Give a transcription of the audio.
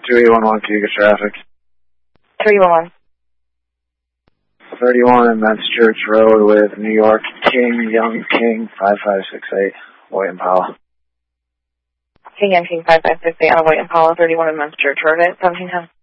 311, can you get traffic? 311. 31 Immense Church Road with New York King, Young King, 5568, White Impala. King Young King 5568 on White Impala, 31 Immense Church Road at 1710.